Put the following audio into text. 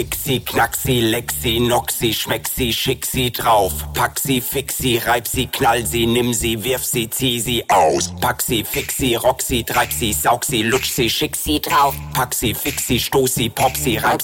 Ixi, knack sie, leck sie, knock sie, schmeck sie, schick sie drauf. Pack sie, fix sie, reib sie, knall sie, nimm sie, wirf sie, zieh sie aus. Pack sie, fix sie, rock sie, treib sie, saug sie, lutsch sie, schick sie drauf. Pack sie, fix sie, stoß sie, pop sie, reib